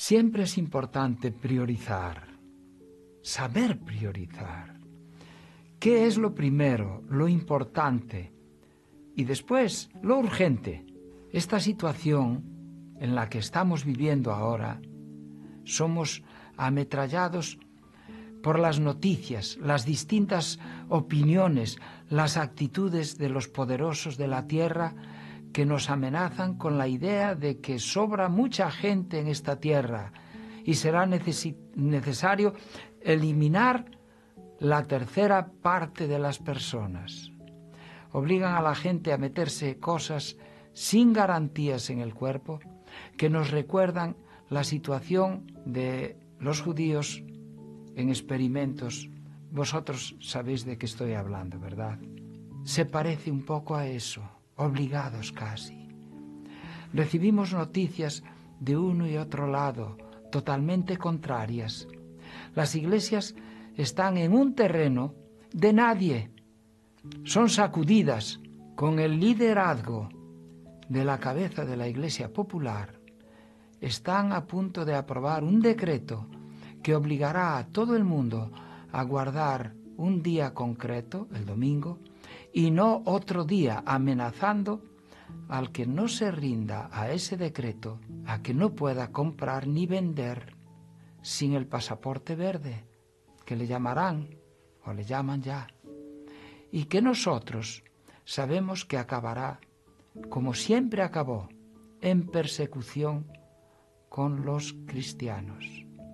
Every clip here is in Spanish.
Siempre es importante priorizar, saber priorizar. ¿Qué es lo primero, lo importante? Y después, lo urgente. Esta situación en la que estamos viviendo ahora, somos ametrallados por las noticias, las distintas opiniones, las actitudes de los poderosos de la tierra que nos amenazan con la idea de que sobra mucha gente en esta tierra y será necesario eliminar la tercera parte de las personas. Obligan a la gente a meterse cosas sin garantías en el cuerpo que nos recuerdan la situación de los judíos en experimentos. Vosotros sabéis de qué estoy hablando, ¿verdad? Se parece un poco a eso, obligados casi. Recibimos noticias de uno y otro lado, totalmente contrarias. Las iglesias están en un terreno de nadie. Son sacudidas con el liderazgo de la cabeza de la Iglesia Popular. Están a punto de aprobar un decreto que obligará a todo el mundo a guardar un día concreto, el domingo, y no otro día, amenazando al que no se rinda a ese decreto, a que no pueda comprar ni vender sin el pasaporte verde, que le llamarán, o le llaman ya, y que nosotros sabemos que acabará, como siempre acabó, en persecución con los cristianos.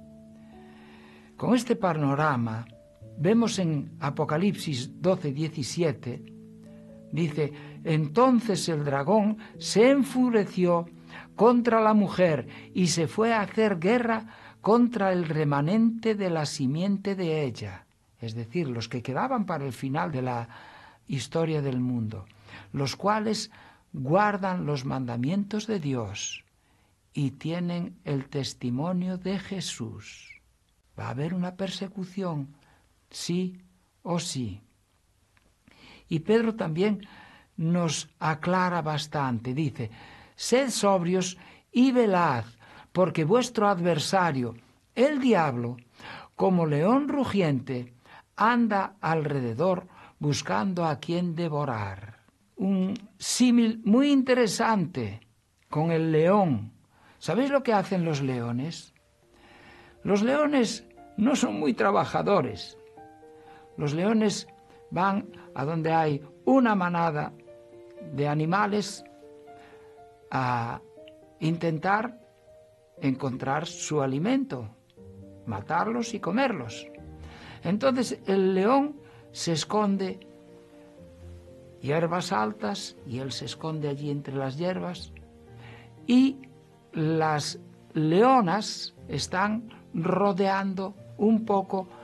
Con este panorama, vemos en Apocalipsis 12:17, dice: entonces el dragón se enfureció contra la mujer y se fue a hacer guerra contra el remanente de la simiente de ella, es decir, los que quedaban para el final de la historia del mundo, los cuales guardan los mandamientos de Dios y tienen el testimonio de Jesús. Va a haber una persecución, sí o sí. Y Pedro también nos aclara bastante, dice: sed sobrios y velad, porque vuestro adversario, el diablo, como león rugiente, anda alrededor buscando a quien devorar. Un símil muy interesante con el león. ¿Sabéis lo que hacen los leones? Los leones no son muy trabajadores. Los leones van a donde hay una manada de animales a intentar encontrar su alimento, matarlos y comerlos. Entonces el león se esconde, hierbas altas, y él se esconde allí entre las hierbas, y las leonas están rodeando un poco